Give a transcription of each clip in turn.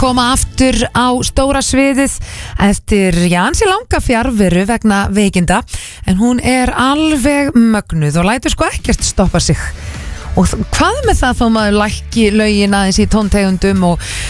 koma aftur á stóra sviðið eftir ansi langa fjarveru vegna veikinda, en hún er alveg mögnuð og lætur sko ekkert stoppa sig. Og hvað með það þó maður lækki lögin aðeins í tóntegundum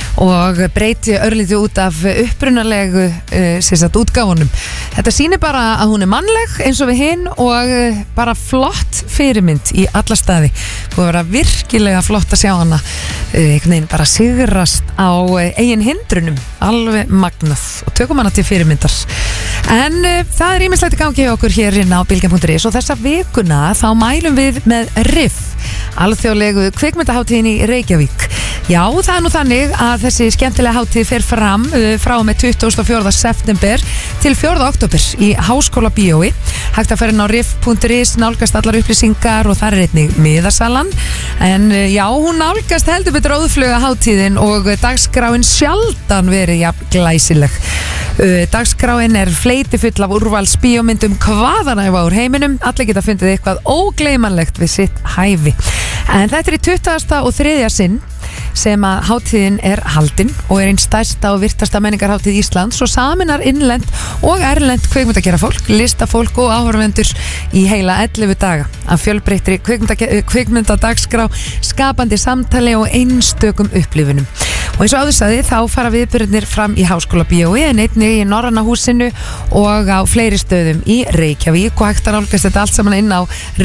og breyti örlítið út af upprunalegu útgáfunum. Þetta sýnir bara að hún er mannleg eins og við hinn og bara flott fyrirmynd í alla staði. Það vera virkilega flott að sjá hana einhvern veginn bara sigrast á eigin hindrunum, alveg magnað, og tökum hana til fyrirmyndar. En það er ýmislegt í gangi hjá okkur hér inn á Bilgjan.is og þessa vikuna þá mælum við með RIF, alþjóðlegu kvikmyndahátíðin í Reykjavík. Já, það er nú þannig að þessi skemmtilega hátíð fer fram frá og með 24. september til 4. október í Háskóla Bíói. Hægt að fara inn á RIF.is, nálgast allar upplýsingar og það er einnig miðasalan. En já, hún nálgast heldur betur óðfluga hátíðin og dagskráin sjaldan verið jafn glæsileg. Dagskráin er fleytifull af úrvals bíómyndum hvaðanæfa úr heiminum. Allir geta fundið eitthvað ógleymanlegt við sitt hæfi. En þetta er í 20. og 3. sinn sem að hátíðin er haldin og er einn stærsta og virtasta menningarhátíð Íslands og saminar innlend og erlend kvikmyndagerðarfólk, listafólk og áhorfendur í heila 11 daga af fjölbreyttri kvikmyndadagskrá, skapandi samtali og einstökum upplifunum. Og eins og áður sagði þá fara viðburðirnir fram í Háskóla Bíói en einnig í Norræna húsinu og á fleiri stöðum í Reykjavík og hægt að nálgast þetta allt saman inn á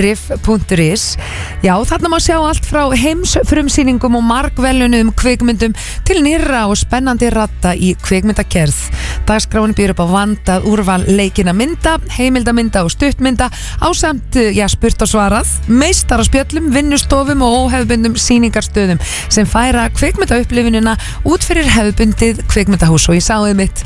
rif.is. Já, þarna má sjá allt frá heimsfrumsýningum og margvelunum kvikmyndum til nýrra og spennandi radda í kvikmyndagerð. Dagskráin býður upp á vandað úrval leikinna mynda, heimildamynda og stuttmynda ásamt, spurt og svarað, meistaraspjöllum, vinnustofum og óhefðbundum sýningarstöðum sem færa kvikmyndaupplifunina út fyrir hefðbundið kvikmyndahús. Og ég sáði mitt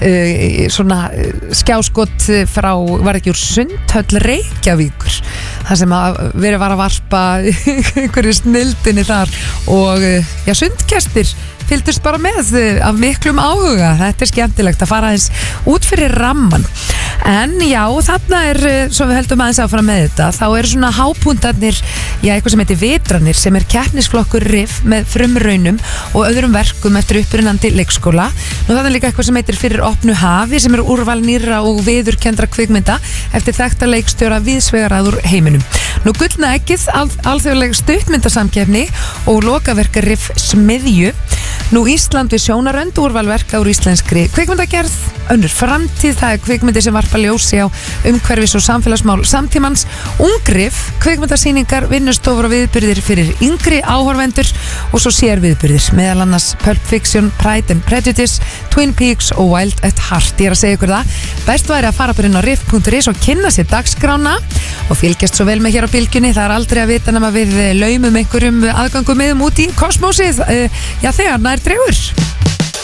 svona skjáskott frá, var ekki úr Sundhöll Reykjavíkur, þar sem að verið var að varpa einhverju snildinni þar og sundgestir fylgdust bara með af miklum áhuga. Þetta er skemmtilegt að fara aðeins út fyrir ramman. En já, þarna er, svo við höldum aðeins áfram með þetta, þá eru svona hápuntarnir, eitthvað sem heitir Vitranir, sem er keppnisflokkur RIF með frumraunum og öðrum verkum eftir upprennandi leikskóla. Nú það er líka eitthvað sem heitir Fyrir opnu hafi, sem eru úrval nýrra og viðurkenndra kvikmynda eftir þekkta leikstjóra víðsvegar að úr heiminum. Nú Gullna eggið, alþjóðleg stuttmyndasamkeppni og lokaverka RIF smiðju. Nú Ísland við sjónarönd, úrvalverka úr íslenskri kvikmyndagerð. Önnur framtíð, það er kvikmyndir sem varpa ljósi á umhverfis og samfélagsmál samtímans. Ungrif, kvikmyndasýningar, vinnustofur og viðburðir fyrir yngri áhorfendur og svo sér viðburðir, meðal annars Pulp Fiction, Pride and Prejudice, Twin Peaks og Wild at Heart. Ég er að segja ykkur það, best væri að fara bara inn á rif.is og kynna sér dagskrána og fylgjast svo vel með hér á Bylgjunni. Það er aldrei að vita nema við laumum einhverjum aðgangum út í kosmósið, þegar nær dregur.